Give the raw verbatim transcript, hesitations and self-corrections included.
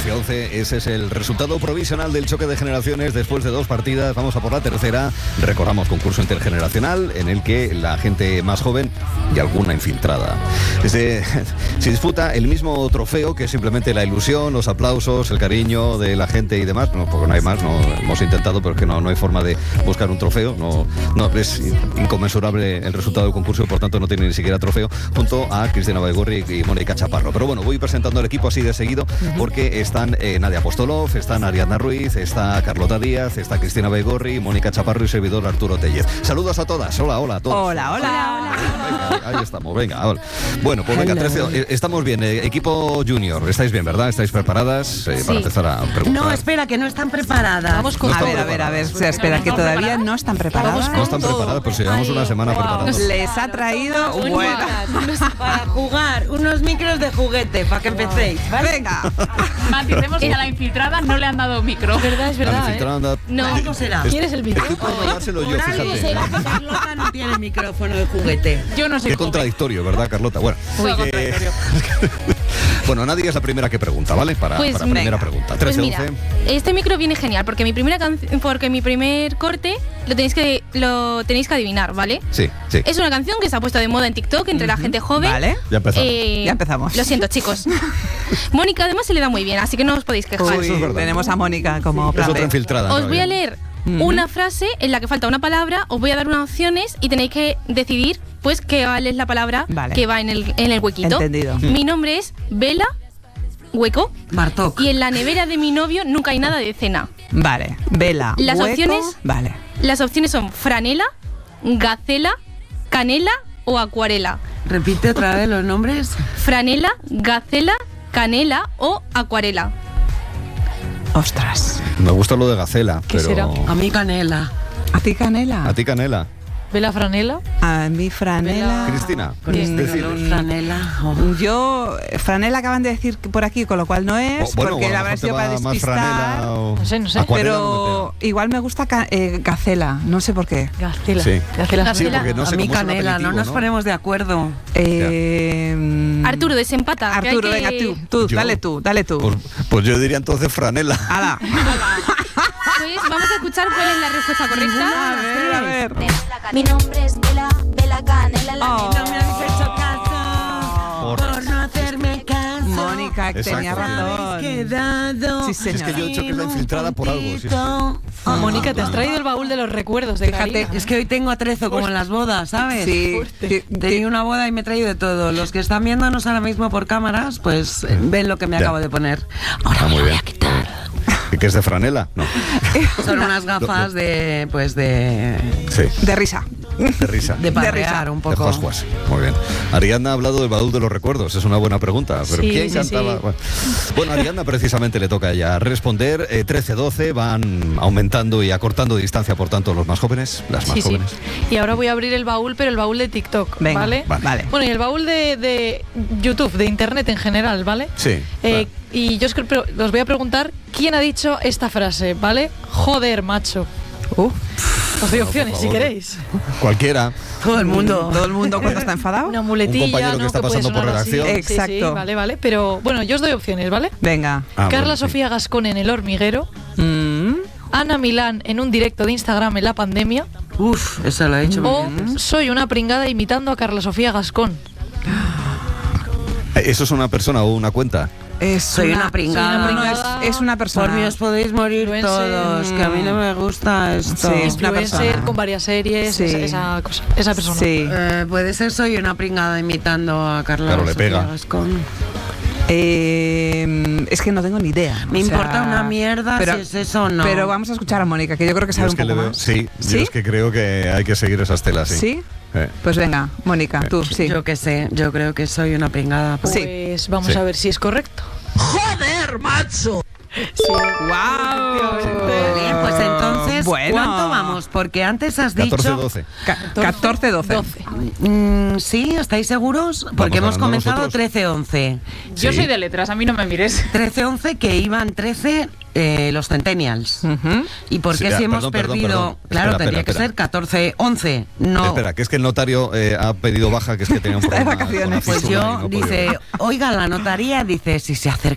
trece once, ese es el resultado provisional del choque de generaciones después de dos partidas. Vamos a por la tercera. Recordamos concurso intergeneracional en el que la gente más joven y alguna infiltrada se, se disputa el mismo trofeo, que es simplemente la ilusión, los aplausos, el cariño de la gente y demás. No, porque no hay más, no hemos intentado, pero es que no, no hay forma de buscar un trofeo. No, no es inconmensurable el resultado del concurso y por tanto no tiene ni siquiera trofeo, junto a Cristina Baigorri y Mónica Chaparro. Pero bueno, voy presentando al equipo así de seguido porque están eh, Nadia Apostolov, están Ariadna Ruiz, está Carlota Díaz, está Cristina Baigorri, Mónica Chaparro y servidor Arturo Tellez. Saludos a todas. Hola, hola a todos. Hola, hola. hola. Venga, ahí estamos, venga. Hola. Bueno, pues venga, trece, estamos bien. Eh, equipo junior, estáis bien, ¿verdad? ¿Estáis preparadas eh, Sí. para empezar a preguntar? No, espera, que no están preparadas. Vamos con No A están ver, a ver, a ver. O sea, espera, que todavía no están preparadas. No están preparadas, pues llevamos una semana preparando. Les ha traído bueno. Para jugar, unos micros de juguete, para que empecéis, ¿vale? Venga. Maticemos que a la infiltrada no le han dado micro. Es verdad, es La verdad. infiltrada ¿eh? anda- No. ¿Cómo será? Es- ¿Quieres el micro? Estoy por no dárselo yo, Por algo fíjate. será que Carlota no tiene micrófono de juguete. Yo no sé Qué cómo. contradictorio, ¿verdad, Carlota? Bueno, Muy eh, contradictorio. bueno, Nadia es la primera que pregunta, ¿vale? Para, Pues para la primera venga. pregunta. Pues trece mira, once. este micro viene genial porque mi primera canción, porque mi primer corte lo tenéis que lo tenéis que adivinar, ¿vale? Sí, sí. Es una canción que se ha puesto de moda en TikTok entre la gente joven. Vale. Ya empezamos. Eh, Ya empezamos. Lo siento, chicos. Mónica además se le da muy bien, así que no os podéis quejar. Uy, eso es verdad. Tenemos a Mónica como Es plan otra B. infiltrada. Os ¿no? voy a leer Ujú. una frase en la que falta una palabra, os voy a dar unas opciones y tenéis que decidir pues qué es la palabra Vale. que va en el, en el huequito. Entendido. Mi nombre es Vela, hueco, Bartok. y en la nevera de mi novio nunca hay nada de cena. Vale. Vela. Las hueco. opciones- Vale. Las opciones son franela, gacela, canela o acuarela. Repite otra vez los nombres. Franela, gacela, canela o acuarela. Ostras. Me gusta lo de Gacela, ¿Qué pero... será? A mí canela. ¿A ti canela? ¿A ti, Canela? ¿Ve la franela? A mí franela. Cristina, Con este decides. calor, franela. Oh. Yo, franela acaban de decir por aquí, con lo cual no es, O, bueno, porque o a la lo habrá mejor te sido para va más despistar. franela o- No sé, no sé. Acuarela Pero no igual me gusta ca- eh, gacela, no sé por qué. Gacela. Sí. Gacela. Sí, porque no A sé mí cómo es un canela, no aperitivo, nos ponemos de acuerdo. Eh, Arturo, desempata. que hay Arturo, que- venga tú, tú, Yo. dale tú, dale tú. Pues, pues yo diría entonces franela. Hala. Pues vamos a escuchar cuál es la respuesta correcta. A ver, a ver. Mi nombre es Vela, Vela Canela. La Oh. No me habéis hecho caso Por- por no hacerme caso. Mónica, que tenía Exacto. razón. Quedado. Sí, Es que señora. yo he dicho que es la infiltrada por algo. sí, sí. Puntito. Mónica, te has traído el baúl de los recuerdos de Fíjate, Karina. Es que hoy tengo atrezo como en las bodas, ¿sabes? Sí. sí, Tenía una boda y me he traído de todo. Los que están viéndonos ahora mismo por cámaras, pues eh, ven lo que me Ya. acabo de poner. Ahora Ah, me muy lo voy bien. a quitar. ¿Y qué es de franela? No. Son unas gafas de, pues de, Sí, De risa. de risa. de risa. parrear un De poco. juas, juas. Muy bien. Ariadna ha hablado del baúl de los recuerdos. Es una buena pregunta. ¿Pero Sí, quién sí, cantaba? sí. Bueno. Bueno, a Ariadna precisamente le toca ya responder. Eh, trece doce van aumentando y acortando distancia, por tanto, los más jóvenes, las más Sí, sí. jóvenes. Y ahora voy a abrir el baúl, pero el baúl de TikTok, Venga, ¿vale? vale. Vale. Bueno, y el baúl de, de YouTube, de Internet en general, ¿vale? Sí. Eh, y yo os, creo- os voy a preguntar quién ha dicho esta frase, ¿vale? Joder, macho. Uh, Os doy por opciones si favor. queréis. Cualquiera. Todo el mundo. todo el mundo cuando está enfadado. Una muletilla, Un compañero que ¿no? está puede pasando por sonar así. redacción. Sí, sí, Exacto. vale, vale. Pero bueno, yo os doy opciones, ¿vale? Venga. Ah, Carla bueno, sí. Sofía Gascón en El Hormiguero. Mm. Ana Milán en un directo de Instagram en la pandemia. Uf, eso lo he dicho. O muy bien. soy una pringada imitando a Carla Sofía Gascón. Eh, ¿Eso es una persona o una cuenta? Es Soy una pringada. soy una No, pringada. es, es una persona. Por mí os podéis morir Influencer. todos, que a mí no me gusta esto. Sí, es una Influencer persona. con varias series, Sí. esa, esa cosa, esa persona. Sí. Eh, puede ser soy una pringada imitando a Carla Claro, le Sofía pega. Gascón. Eh, es que no tengo ni idea. Me O sea, importa una mierda si es eso o no. Pero vamos a escuchar a Mónica, que yo creo que Yo sabe es un que poco le veo- más. Sí, ¿Sí? yo es que creo que hay que seguir esas telas, sí. ¿Sí? Eh. Pues venga, Mónica, tú, sí. Yo qué sé, yo creo que soy una pringada. Pues Sí. vamos Sí. a ver si es correcto. ¡Joder, macho! ¡Wow! Bien, pues entonces, Bueno. ¿cuánto vamos? Porque antes has catorce dicho... doce. catorce doce. doce. Mm, ¿Sí? ¿Estáis seguros? Porque hemos ganando comenzado nosotros. trece once. Yo Sí. soy de letras, a mí no me mires. trece once que iban trece eh, los centennials. Ujú. ¿Y por qué Sí, si ah, hemos perdón, perdón, perdido? perdón. Claro, Espera, tendría espera, que espera. ser catorce once. No. Espera, que es que el notario eh, ha pedido baja, que es que tenía un Está de problema. vacaciones. con la Pues ficha y yo, no podía dice, venir. oiga, la notaría, dice, si se acerca